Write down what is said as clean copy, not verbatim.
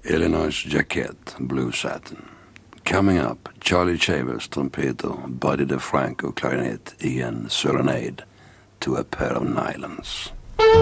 Illinois Jacket, Blue Satin. Coming Up, Charlie Chavez, trumpeter, Buddy DeFranco, klarinett i en Serenade to a Pair of Nylons.